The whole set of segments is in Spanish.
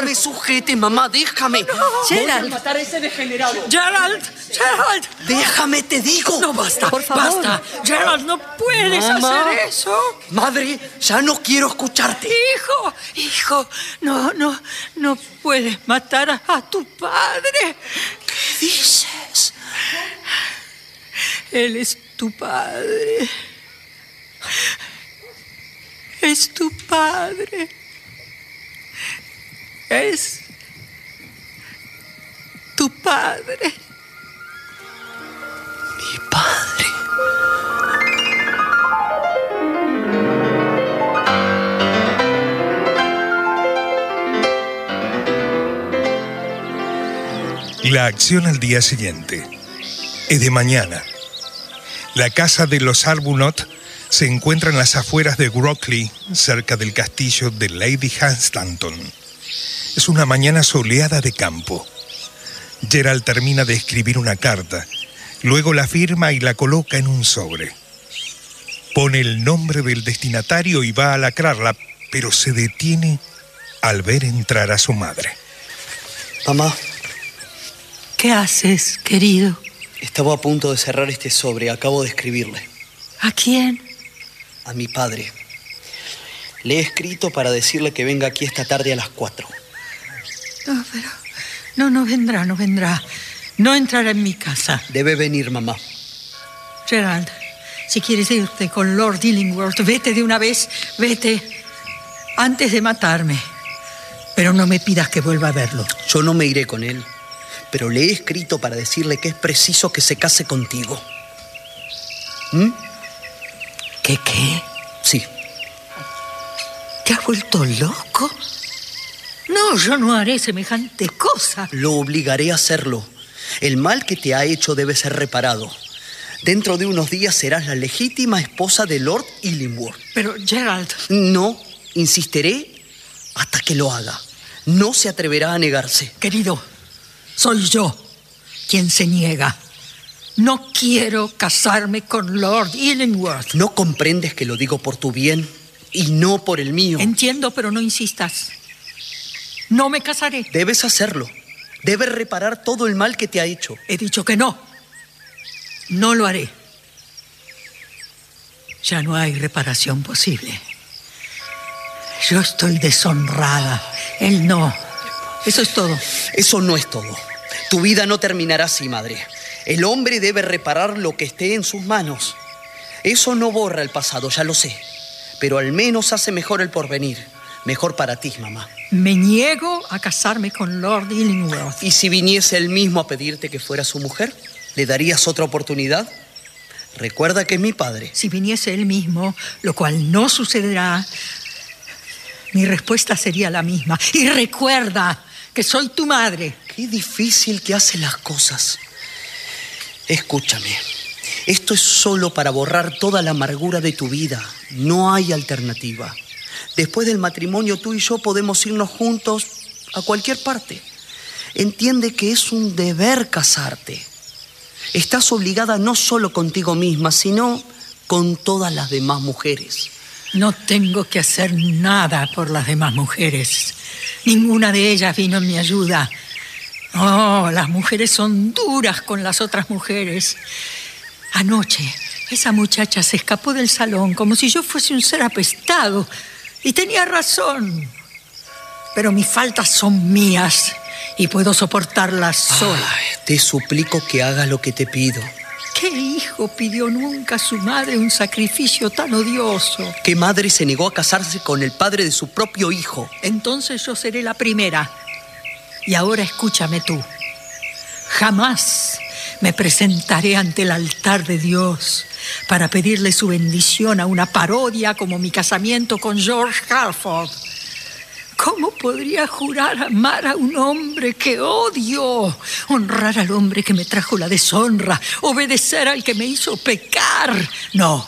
No me sujetes, mamá, déjame. No. Gerald. Voy a matar a ese degenerado. Gerald. Déjame, te digo. No, basta, por favor. Basta. Gerald, no puedes hacer eso. Madre, ya no quiero escucharte. Hijo, no puedes matar a tu padre. ¿Qué dices? Él es tu padre. Es tu padre. Es tu padre. Mi padre. La acción al día siguiente es de mañana. La casa de los Arbuthnot se encuentra en las afueras de Grokeley, cerca del castillo de Lady Hunstanton. Es una mañana soleada de campo. Gerald termina de escribir una carta, luego la firma y la coloca en un sobre. Pone el nombre del destinatario y va a lacrarla, pero se detiene al ver entrar a su madre. Mamá. ¿Qué haces, querido? Estaba a punto de cerrar este sobre. Acabo de escribirle. ¿A quién? A mi padre. Le he escrito para decirle que venga aquí esta tarde a las 4. No, pero... No vendrá. No entrará en mi casa. Debe venir, mamá. Gerald, si quieres irte con Lord Illingworth, vete de una vez. Vete antes de matarme. Pero no me pidas que vuelva a verlo. Yo no me iré con él. Pero le he escrito para decirle que es preciso que se case contigo. ¿Qué? Sí. ¿Te has vuelto loco? No, yo no haré semejante cosa. Lo obligaré a hacerlo. El mal que te ha hecho debe ser reparado. Dentro de unos días serás la legítima esposa de Lord Illingworth. Pero, Gerald... No, insistiré hasta que lo haga. No se atreverá a negarse. Querido, soy yo quien se niega. No quiero casarme con Lord Illingworth. ¿No comprendes que lo digo por tu bien y no por el mío? Entiendo, pero no insistas. No me casaré. Debes hacerlo. Debes reparar todo el mal que te ha hecho. He dicho que no. No lo haré. Ya no hay reparación posible. Yo estoy deshonrada. Él no. Eso es todo. Eso no es todo. Tu vida no terminará así, madre. El hombre debe reparar lo que esté en sus manos. Eso no borra el pasado, ya lo sé. Pero al menos hace mejor el porvenir. Mejor para ti, mamá. Me niego a casarme con Lord Illingworth. ¿Y si viniese él mismo a pedirte que fuera su mujer? ¿Le darías otra oportunidad? Recuerda que es mi padre. Si viniese él mismo, lo cual no sucederá, mi respuesta sería la misma. Y recuerda que soy tu madre. Qué difícil que hace las cosas. Escúchame. Esto es solo para borrar toda la amargura de tu vida. No hay alternativa. Después del matrimonio, tú y yo podemos irnos juntos a cualquier parte. Entiende que es un deber casarte. Estás obligada no solo contigo misma, sino con todas las demás mujeres. No tengo que hacer nada por las demás mujeres. Ninguna de ellas vino en mi ayuda. Oh, las mujeres son duras con las otras mujeres. Anoche, esa muchacha se escapó del salón como si yo fuese un ser apestado. Y tenía razón. Pero mis faltas son mías y puedo soportarlas sola. Te suplico que hagas lo que te pido. ¿Qué hijo pidió nunca a su madre un sacrificio tan odioso? ¿Qué madre se negó a casarse con el padre de su propio hijo? Entonces yo seré la primera. Y ahora escúchame tú. Jamás me presentaré ante el altar de Dios para pedirle su bendición a una parodia como mi casamiento con George Halford. ¿Cómo podría jurar amar a un hombre que odio? Honrar al hombre que me trajo la deshonra, obedecer al que me hizo pecar. No.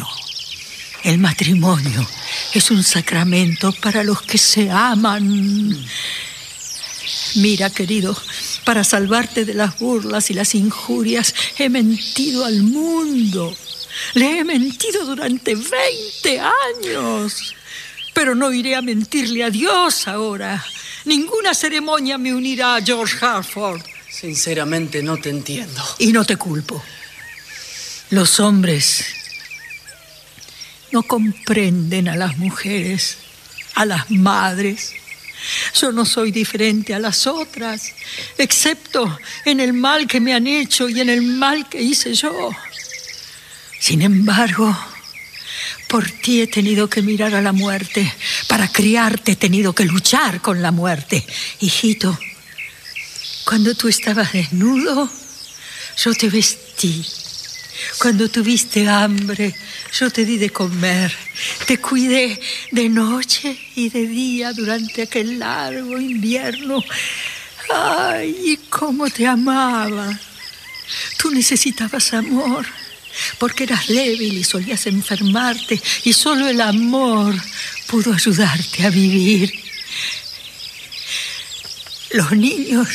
El matrimonio es un sacramento para los que se aman. Mira, querido, para salvarte de las burlas y las injurias, he mentido al mundo. Le he mentido durante 20 años. Pero no iré a mentirle a Dios ahora. Ninguna ceremonia me unirá a George Harford. Sinceramente no te entiendo. Y no te culpo. Los hombres no comprenden a las mujeres, a las madres. Yo no soy diferente a las otras, excepto en el mal que me han hecho y en el mal que hice yo. Sin embargo, por ti he tenido que mirar a la muerte. Para criarte he tenido que luchar con la muerte. Hijito, cuando tú estabas desnudo, yo te vestí. Cuando tuviste hambre, yo te di de comer. Te cuidé de noche y de día durante aquel largo invierno. ¡Ay, y cómo te amaba! Tú necesitabas amor, porque eras débil y solías enfermarte, y solo el amor pudo ayudarte a vivir. Los niños,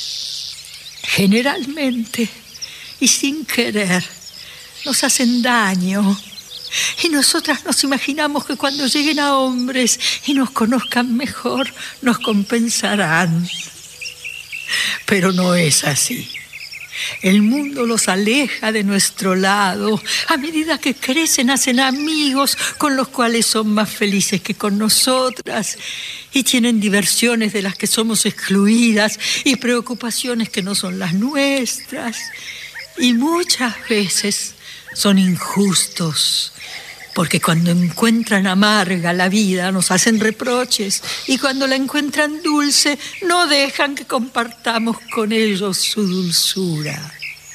generalmente y sin querer, nos hacen daño. Y nosotras nos imaginamos que cuando lleguen a hombres y nos conozcan mejor, nos compensarán. Pero no es así. El mundo los aleja de nuestro lado. A medida que crecen, hacen amigos con los cuales son más felices que con nosotras. Y tienen diversiones de las que somos excluidas y preocupaciones que no son las nuestras. Y muchas veces son injustos, porque cuando encuentran amarga la vida nos hacen reproches, y cuando la encuentran dulce no dejan que compartamos con ellos su dulzura.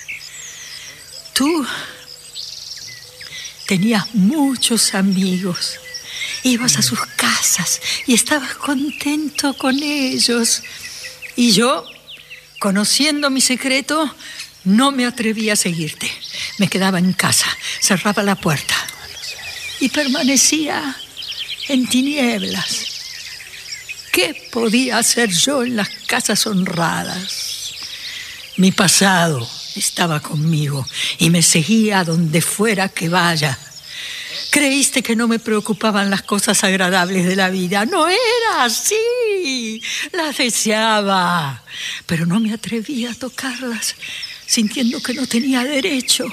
Tú tenías muchos amigos, ibas a sus casas y estabas contento con ellos, y yo, conociendo mi secreto, no me atreví a seguirte. Me quedaba en casa, cerraba la puerta y permanecía en tinieblas. ¿Qué podía hacer yo en las casas honradas? Mi pasado estaba conmigo y me seguía a donde fuera que vaya. Creíste que no me preocupaban las cosas agradables de la vida. No era así. Las deseaba, pero no me atrevía a tocarlas, sintiendo que no tenía derecho.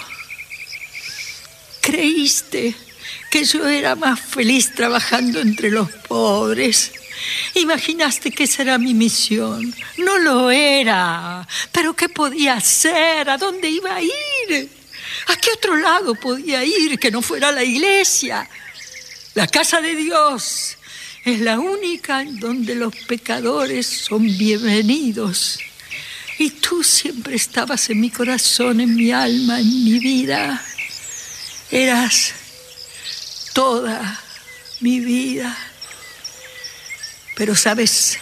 Creíste que yo era más feliz trabajando entre los pobres. Imaginaste que esa era mi misión. No lo era. ¿Pero qué podía hacer? ¿A dónde iba a ir? ¿A qué otro lado podía ir que no fuera la iglesia? La casa de Dios es la única en donde los pecadores son bienvenidos. Y tú siempre estabas en mi corazón, en mi alma, en mi vida. Eras toda mi vida. Pero, ¿sabes?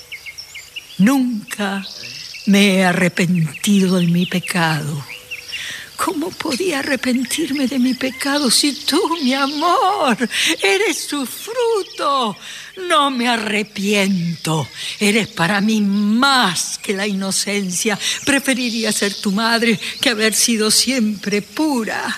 Nunca me he arrepentido de mi pecado. ¿Cómo podía arrepentirme de mi pecado si tú, mi amor, eres su fruto? No me arrepiento. Eres para mí más que la inocencia. Preferiría ser tu madre que haber sido siempre pura.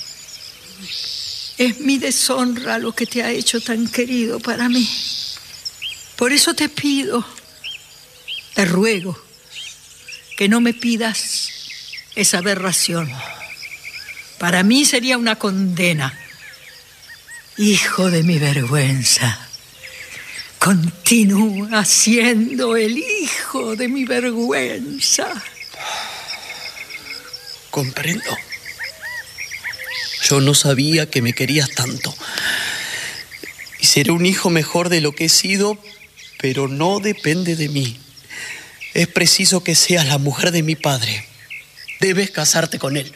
Es mi deshonra lo que te ha hecho tan querido para mí. Por eso te pido, te ruego, que no me pidas esa aberración. Para mí sería una condena. Hijo de mi vergüenza, continúa siendo el hijo de mi vergüenza. Comprendo. Yo no sabía que me querías tanto. Y seré un hijo mejor de lo que he sido, pero no depende de mí. Es preciso que seas la mujer de mi padre. Debes casarte con él.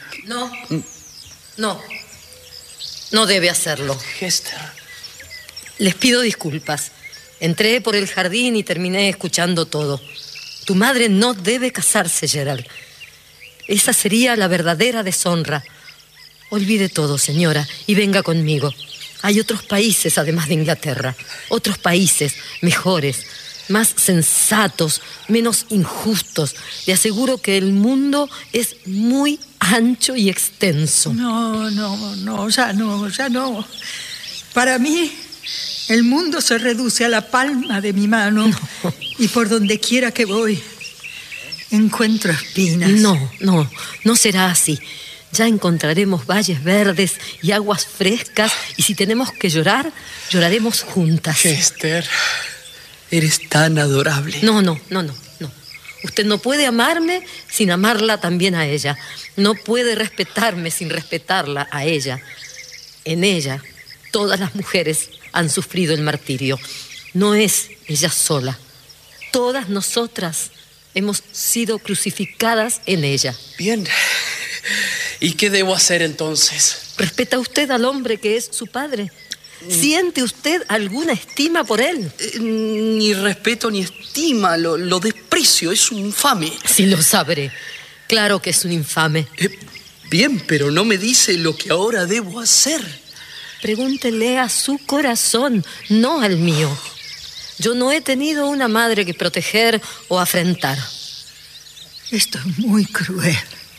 No debe hacerlo. Hester. Les pido disculpas. Entré por el jardín y terminé escuchando todo. Tu madre no debe casarse, Gerald. Esa sería la verdadera deshonra. Olvide todo, señora, y venga conmigo. Hay otros países, además de Inglaterra. Otros países mejores, más sensatos, menos injustos. Le aseguro que el mundo es muy ancho y extenso. No, ya no. Para mí, El mundo se reduce a la palma de mi mano. No. Y por donde quiera que voy, encuentro espinas. No será así. Ya encontraremos valles verdes y aguas frescas, y si tenemos que llorar, lloraremos juntas. Hester, eres tan adorable. No. Usted no puede amarme sin amarla también a ella. No puede respetarme sin respetarla a ella. En ella, todas las mujeres han sufrido el martirio. No es ella sola. Todas nosotras hemos sido crucificadas en ella. Bien. ¿Y qué debo hacer entonces? ¿Respeta usted al hombre que es su padre? ¿Siente usted alguna estima por él? Ni respeto ni estima, lo desprecio, es un infame. Sí, lo sabré. Claro que es un infame. Bien, pero no me dice lo que ahora debo hacer. Pregúntele a su corazón, no al mío. Yo no he tenido una madre que proteger o afrentar. Esto es muy cruel.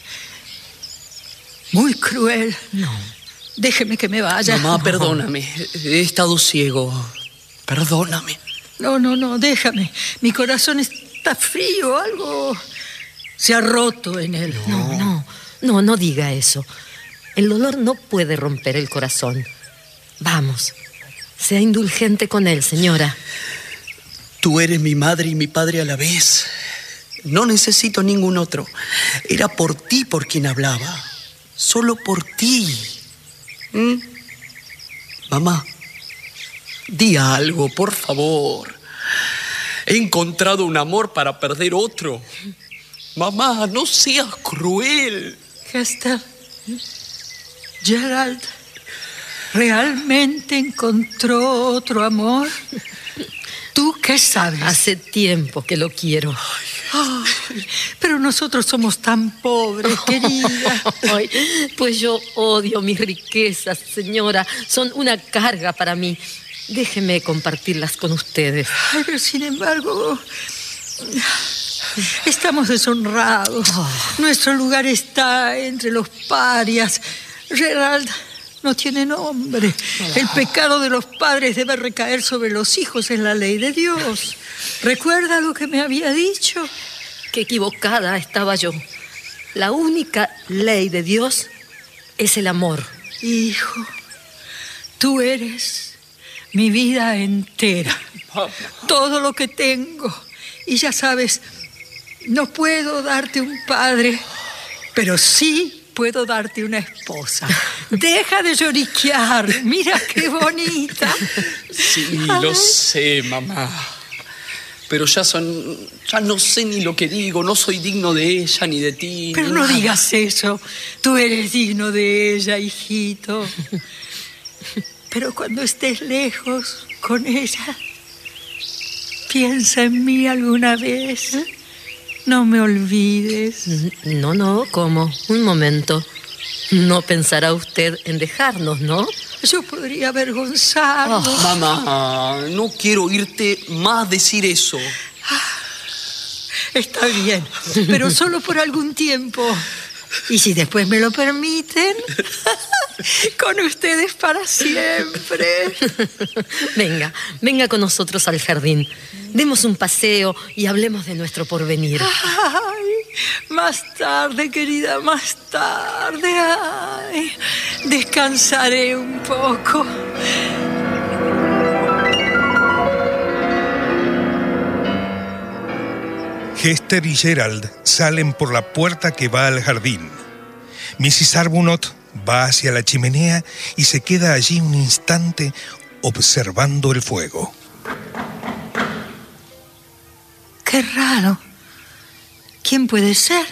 Muy cruel. No. Déjeme que me vaya. Mamá, perdóname. He estado ciego. Perdóname. No, déjame. Mi corazón está frío, algo se ha roto en él. No diga eso. El dolor no puede romper el corazón. Vamos, sea indulgente con él, señora. Tú eres mi madre y mi padre a la vez. No necesito ningún otro. Era por ti por quien hablaba. Solo por ti. Mamá, di algo, por favor. He encontrado un amor para perder otro. Mamá, no seas cruel. Hester, Gerald realmente encontró otro amor. ¿Tú qué sabes? Hace tiempo que lo quiero. Ay, pero nosotros somos tan pobres, querida. Ay, pues yo odio mis riquezas, señora. Son una carga para mí. Déjeme compartirlas con ustedes. Ay, pero sin embargo, estamos deshonrados. Nuestro lugar está entre los parias. Gerald no tiene nombre. El pecado de los padres debe recaer sobre los hijos en la ley de Dios. ¿Recuerda lo que me había dicho? Qué equivocada estaba yo. La única ley de Dios es el amor. Hijo, tú eres mi vida entera. Todo lo que tengo. Y ya sabes, no puedo darte un padre, pero sí puedo darte una esposa. Deja de lloriquear. Mira qué bonita. Sí, lo sé, mamá. Pero ya no sé ni lo que digo. No soy digno de ella ni de ti. Pero no digas eso. Tú eres digno de ella, hijito. Pero cuando estés lejos con ella, piensa en mí alguna vez. No me olvides. No, ¿cómo? Un momento. No pensará usted en dejarnos, ¿no? Yo podría avergonzarnos. Mamá, no quiero oírte más decir eso. Está bien, pero solo por algún tiempo. Y si después me lo permiten, con ustedes para siempre. Venga con nosotros al jardín. Demos un paseo y hablemos de nuestro porvenir. Ay, más tarde, querida, más tarde. Ay, descansaré un poco. Hester y Gerald salen por la puerta que va al jardín. Mrs. Arbuthnot va hacia la chimenea y se queda allí un instante observando el fuego. Qué raro. ¿Quién puede ser?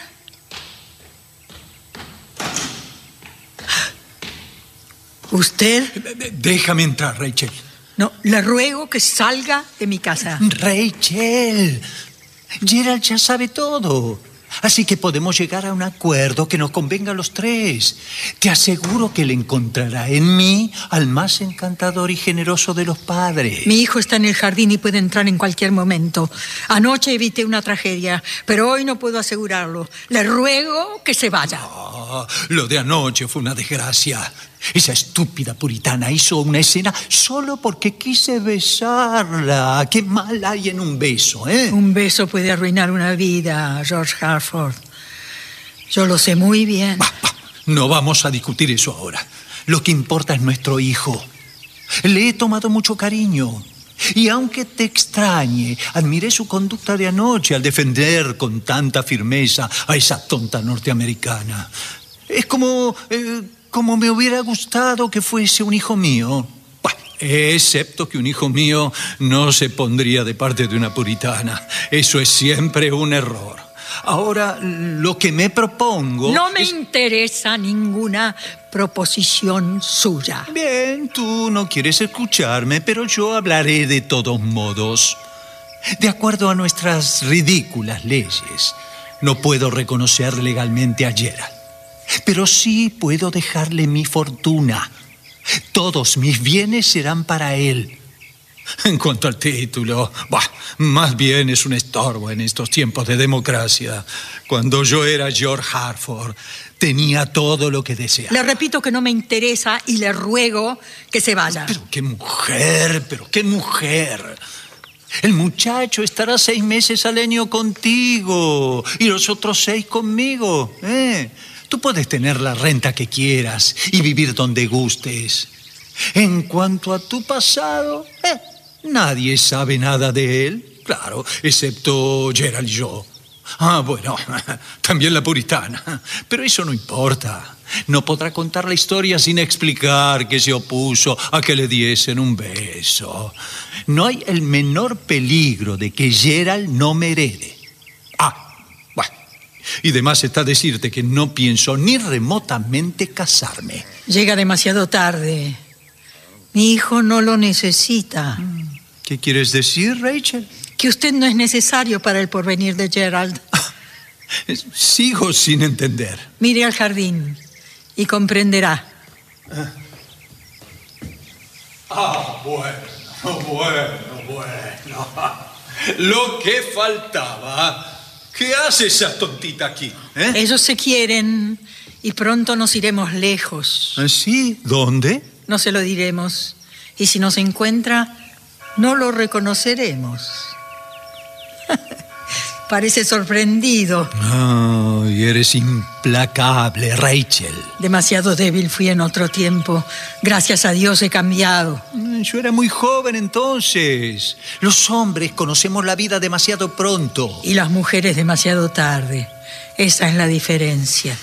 ¿Usted? Déjame entrar, Rachel. No, le ruego que salga de mi casa. Rachel, Gerald ya sabe todo. Así que podemos llegar a un acuerdo que nos convenga a los tres. Te aseguro que él encontrará en mí al más encantador y generoso de los padres. Mi hijo está en el jardín y puede entrar en cualquier momento. Anoche evité una tragedia, pero hoy no puedo asegurarlo. Le ruego que se vaya. Lo de anoche fue una desgracia. Esa estúpida puritana hizo una escena solo porque quise besarla. Qué mal hay en un beso, ¿eh? Un beso puede arruinar una vida, George Harford. Yo lo sé muy bien. No vamos a discutir eso ahora. Lo que importa es nuestro hijo. Le he tomado mucho cariño. Y aunque te extrañe, admiré su conducta de anoche al defender con tanta firmeza a esa tonta norteamericana. Es como me hubiera gustado que fuese un hijo mío. Bueno, excepto que un hijo mío no se pondría de parte de una puritana. Eso es siempre un error. Ahora, lo que me propongo... No me interesa ninguna proposición suya. Bien, tú no quieres escucharme, pero yo hablaré de todos modos. De acuerdo a nuestras ridículas leyes, no puedo reconocer legalmente a Gerald. Pero sí puedo dejarle mi fortuna. Todos mis bienes serán para él. En cuanto al título, más bien es un estorbo en estos tiempos de democracia. Cuando yo era George Harford, tenía todo lo que deseaba. Le repito que no me interesa y le ruego que se vaya. Pero qué mujer. El muchacho estará 6 meses al año contigo y los otros 6 conmigo, Tú puedes tener la renta que quieras y vivir donde gustes. En cuanto a tu pasado, nadie sabe nada de él, claro, excepto Gerald y yo. Bueno, también la puritana, pero eso no importa. No podrá contar la historia sin explicar que se opuso a que le diesen un beso. No hay el menor peligro de que Gerald no me herede. Y de más está decirte que no pienso ni remotamente casarme. Llega demasiado tarde. Mi hijo no lo necesita. ¿Qué quieres decir, Rachel? Que usted no es necesario para el porvenir de Gerald. Sigo sin entender. Mire al jardín y comprenderá. Bueno. Lo que faltaba. ¿Qué hace esa tontita aquí? Ellos se quieren y pronto nos iremos lejos. ¿Sí? ¿Dónde? No se lo diremos. Y si nos encuentra, no lo reconoceremos. Parece sorprendido. Y eres implacable, Rachel. Demasiado débil fui en otro tiempo. Gracias a Dios he cambiado. Yo era muy joven entonces. Los hombres conocemos la vida demasiado pronto. Y las mujeres demasiado tarde. Esa es la diferencia.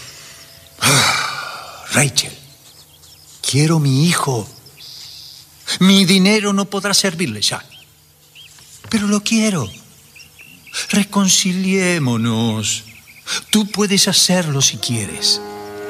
Rachel, quiero mi hijo. Mi dinero no podrá servirle ya. Pero lo quiero. Reconciliémonos. Tú puedes hacerlo si quieres.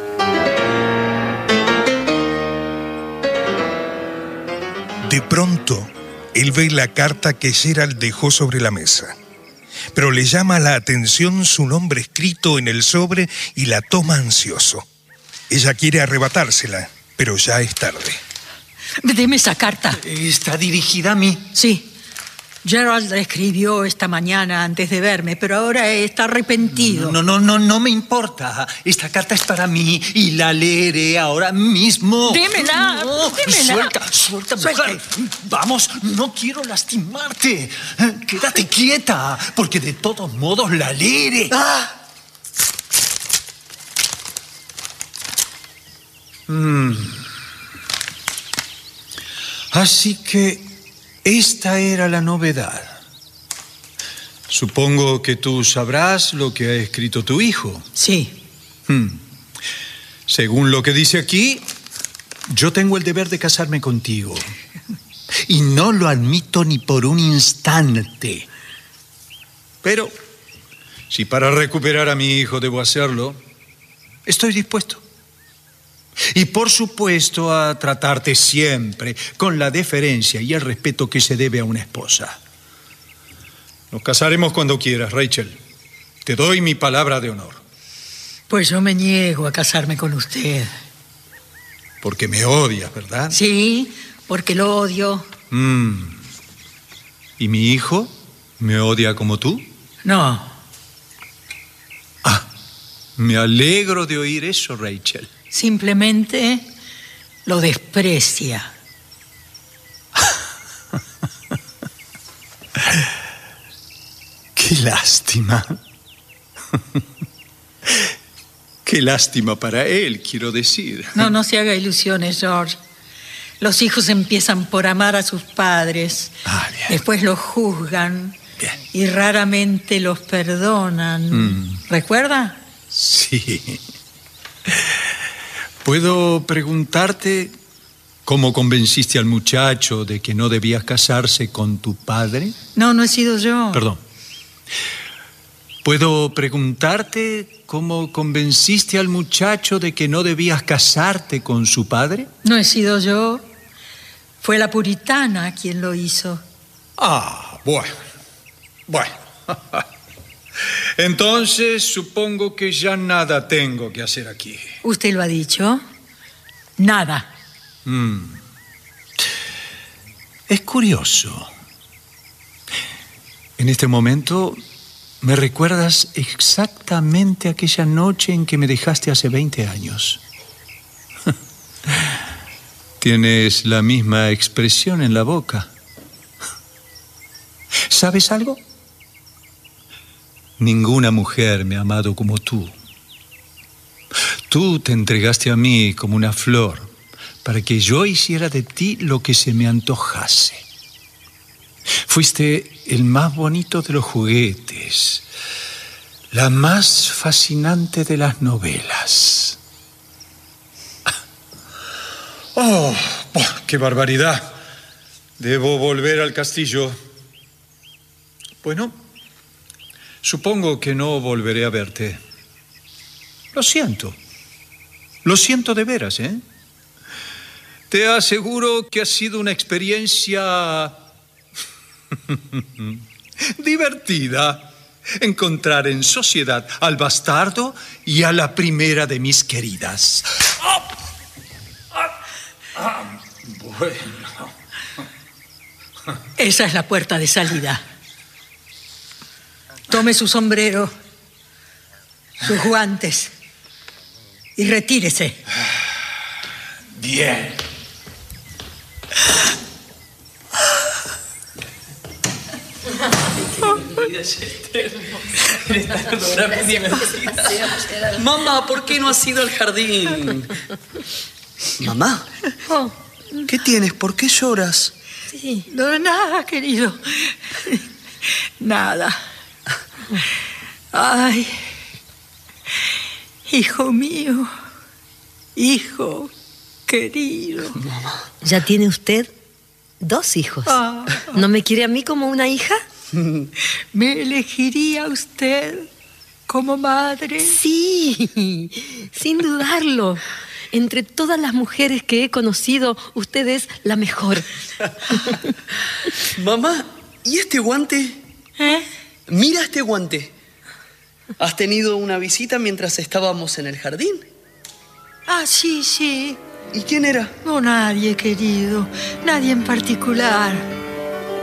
De pronto, él ve la carta que Gerald dejó sobre la mesa. Pero le llama la atención su nombre escrito en el sobre y la toma ansioso. Ella quiere arrebatársela, pero ya es tarde. Deme esa carta. ¿Está dirigida a mí? Sí. Gerald la escribió esta mañana antes de verme, pero ahora está arrepentido. No me importa. Esta carta es para mí y la leeré ahora mismo. Démela, démela. Suelta, mujer. Vamos, no quiero lastimarte. Quédate quieta, porque de todos modos la leeré. Así que esta era la novedad. Supongo que tú sabrás lo que ha escrito tu hijo. Sí. Según lo que dice aquí, yo tengo el deber de casarme contigo. Y no lo admito ni por un instante. Pero, si para recuperar a mi hijo debo hacerlo, estoy dispuesto. Y por supuesto a tratarte siempre con la deferencia y el respeto que se debe a una esposa. Nos casaremos cuando quieras, Rachel. Te doy mi palabra de honor. Pues yo me niego a casarme con usted. Porque me odias, ¿verdad? Sí, porque lo odio. ¿Y mi hijo me odia como tú? No. Me alegro de oír eso, Rachel. Simplemente lo desprecia. Qué lástima. Qué lástima para él, quiero decir. No se haga ilusiones, George. Los hijos empiezan por amar a sus padres. Bien. Después los juzgan. Bien. Y raramente los perdonan. ¿Recuerda? Sí. ¿Puedo preguntarte cómo convenciste al muchacho de que no debías casarse con tu padre? No he sido yo. Perdón. ¿Puedo preguntarte cómo convenciste al muchacho de que no debías casarte con su padre? No he sido yo. Fue la puritana quien lo hizo. Bueno. Entonces supongo que ya nada tengo que hacer aquí. ¿Usted lo ha dicho? Nada. Es curioso. En este momento me recuerdas exactamente aquella noche en que me dejaste hace 20 años. Tienes la misma expresión en la boca. ¿Sabes algo? Ninguna mujer me ha amado como tú. Tú te entregaste a mí como una flor para que yo hiciera de ti lo que se me antojase. Fuiste el más bonito de los juguetes, la más fascinante de las novelas. ¡Qué barbaridad! Debo volver al castillo. Bueno, supongo que no volveré a verte. Lo siento de veras, ¿eh? Te aseguro que ha sido una experiencia divertida encontrar en sociedad al bastardo y a la primera de mis queridas. Bueno. Esa es la puerta de salida. Tome su sombrero, sus guantes y retírese. Bien. Mamá, ¿por qué no has ido al jardín? Mamá, ¿qué tienes? ¿Por qué lloras? Sí. No, nada, querido. Nada. Ay, hijo mío, hijo querido. Mamá. ¿Ya tiene usted 2 hijos? ¿No me quiere a mí como una hija? ¿Me elegiría usted como madre? Sí, sin dudarlo. Entre todas las mujeres que he conocido, usted es la mejor. Mamá, ¿y este guante? Mira este guante. ¿Has tenido una visita mientras estábamos en el jardín? Sí. ¿Y quién era? No, nadie, querido. Nadie en particular.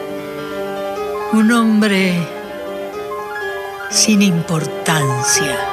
Un hombre sin importancia.